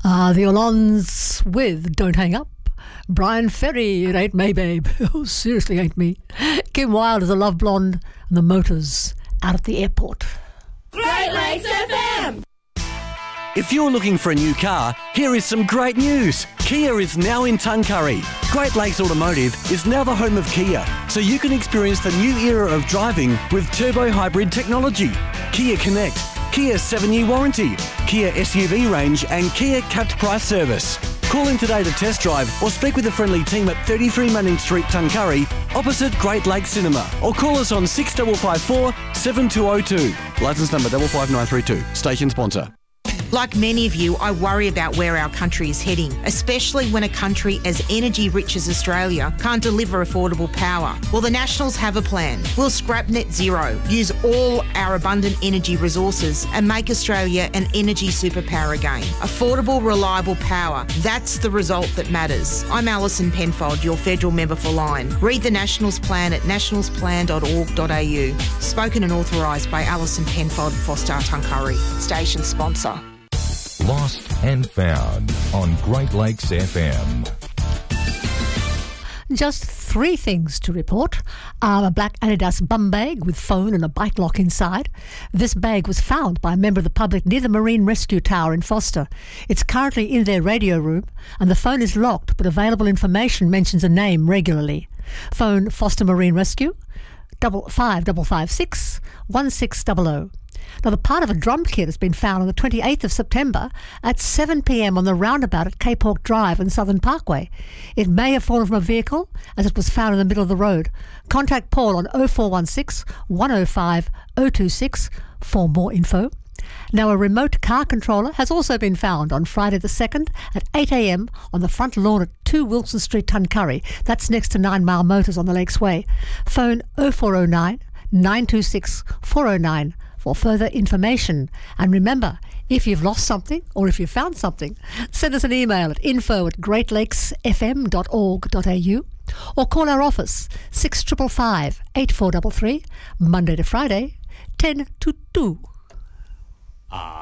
The Olons with Don't Hang Up. Brian Ferry, it ain't me, babe. Oh, seriously, ain't me. Kim Wilde is a love blonde, and the Motors out at the airport. Great Lakes FM! If you're looking for a new car, here is some great news. Kia is now in Tuncurry. Great Lakes Automotive is now the home of Kia, so you can experience the new era of driving with turbo hybrid technology. Kia Connect, Kia 7-year warranty, Kia SUV range and Kia capped price service. Call in today to test drive or speak with a friendly team at 33 Manning Street, Tuncurry, opposite Great Lakes Cinema, or call us on 6554 7202. Licence number 55932. Station sponsor. Like many of you, I worry about where our country is heading, especially when a country as energy rich as Australia can't deliver affordable power. Well, the Nationals have a plan. We'll scrap net zero, use all our abundant energy resources and make Australia an energy superpower again. Affordable, reliable power. That's the result that matters. I'm Alison Penfold, your federal member for Lyne. Read the Nationals plan at nationalsplan.org.au. Spoken and authorised by Alison Penfold for Star Tuncurry. Station sponsor. Lost and Found on Great Lakes FM. Just 3 things to report. A black Adidas bum bag with phone and a bike lock inside. This bag was found by a member of the public near the Marine Rescue Tower in Foster. It's currently in their radio room and the phone is locked, but available information mentions a name regularly. Phone Foster Marine Rescue 5556 1600. Now, the part of a drum kit has been found on the 28th of September at 7 p.m. on the roundabout at Cape Hawke Drive and Southern Parkway. It may have fallen from a vehicle as it was found in the middle of the road. Contact Paul on 0416 105 026 for more info. Now, a remote car controller has also been found on Friday the 2nd at 8 a.m. on the front lawn at 2 Wilson Street, Tuncurry. That's next to 9 Mile Motors on the Lakes Way. Phone 0409 926 409 for further information. And remember, if you've lost something or if you've found something, send us an email at info@greatlakesfm.org.au or call our office 6555 8433, Monday to Friday, 10 to 2.